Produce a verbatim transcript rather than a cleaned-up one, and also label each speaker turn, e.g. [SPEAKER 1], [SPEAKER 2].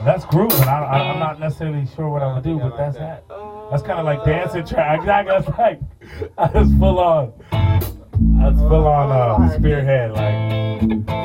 [SPEAKER 1] That's grooving. I, I, I'm not necessarily sure what I would do, but that's that. That's kind of like dancing track. Exactly. That's like, that's full on. That's full on uh, spearhead. Like.